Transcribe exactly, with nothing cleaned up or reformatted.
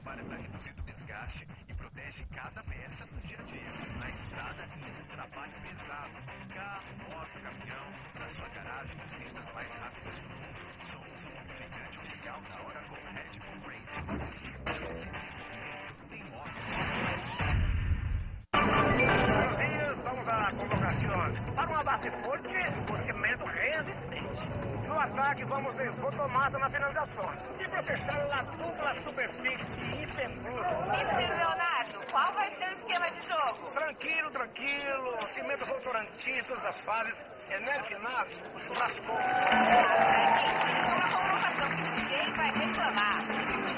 trabalha para reduzir o desgaste e protege cada peça no dia a dia. Na estrada e no trabalho pesado. Carro, moto, caminhão, na sua garagem, nas pistas mais rápidas do mundo. Somos um lubrificante oficial da Oracle Red Bull Racing. Tem moto. Buenos días, vamos a la convocación. Para uma base forte, com cimento resistente. No ataque, vamos ver Votomasa na finalização. E para fechar, a dupla superfície de Hiperplus. mister Leonardo, qual vai ser o esquema de jogo? Tranquilo, tranquilo. Cimento Votorantim em todas as fases. Enel final, o churrasco. Ah, Marquinhos, eles vão na convocação que ninguém vai reclamar.